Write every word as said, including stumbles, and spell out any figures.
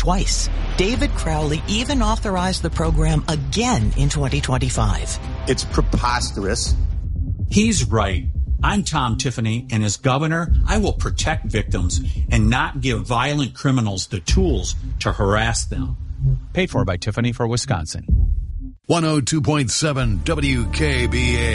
twice. David Crowley even authorized the program again in twenty twenty-five. It's preposterous. He's right. I'm Tom Tiffany, and as governor, I will protect victims and not give violent criminals the tools to harass them. Paid for by Tiffany for Wisconsin. one oh two point seven W K B A